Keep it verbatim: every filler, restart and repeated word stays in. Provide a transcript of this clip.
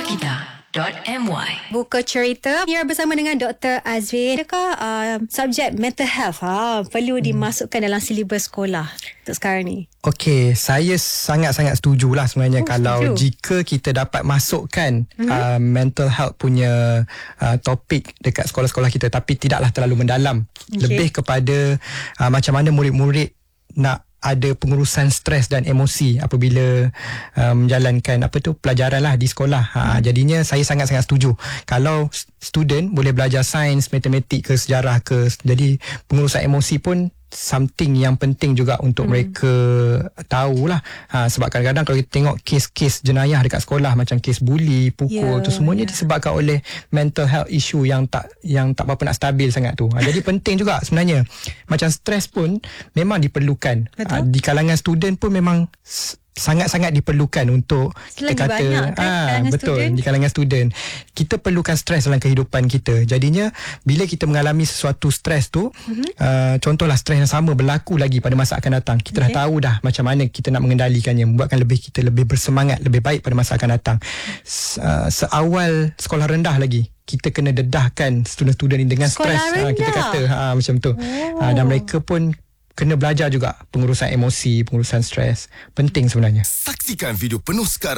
Sakita dot my. Buka cerita biar bersama dengan Doktor Azrin. Adakah uh, subjek mental health ha, perlu hmm. dimasukkan dalam silibus sekolah untuk sekarang ni? Okey, saya sangat-sangat setuju lah sebenarnya oh, kalau setuju. Jika kita dapat masukkan hmm. uh, mental health punya uh, topik dekat sekolah-sekolah kita, tapi tidaklah terlalu mendalam. Okay. Lebih kepada uh, macam mana murid-murid nak ada pengurusan stres dan emosi apabila uh, menjalankan apa tu pelajaran lah di sekolah. Ha, hmm. Jadinya saya sangat-sangat setuju. Kalau student boleh belajar sains, matematik ke sejarah ke, jadi pengurusan emosi pun something yang penting juga untuk hmm. mereka tahulah. Ha, sebab kadang-kadang kalau kita tengok kes-kes jenayah dekat sekolah macam kes bully, pukul yeah, tu semuanya yeah. disebabkan oleh mental health issue yang tak yang tak berapa nak stabil sangat tu. Ha, jadi penting juga sebenarnya. Macam stres pun memang diperlukan. Ha, di kalangan student pun memang sangat-sangat diperlukan untuk Selagi kita kata banyak, kan, ah betul student. Di kalangan student kita perlukan stres dalam kehidupan kita. Jadinya bila kita mengalami sesuatu stres tu mm-hmm. uh, contohlah stres yang sama berlaku lagi pada masa akan datang, kita okay. dah tahu dah macam mana kita nak mengendalikannya, membuatkan lebih kita lebih bersemangat, lebih baik pada masa akan datang. Uh, seawal sekolah rendah lagi kita kena dedahkan student-student ini dengan stres, ha, kita kata ha, macam tu. Oh. Ha, dan mereka pun kena belajar juga pengurusan emosi, pengurusan stres. Penting sebenarnya. Saksikan video penuh sekarang.